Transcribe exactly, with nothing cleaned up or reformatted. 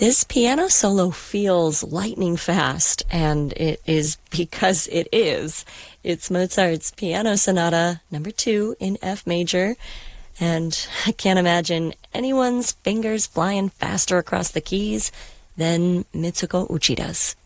This piano solo feels lightning fast, and it is because it is. It's Mozart's Piano Sonata number two in F major, and I can't imagine anyone's fingers flying faster across the keys than Mitsuko Uchida's.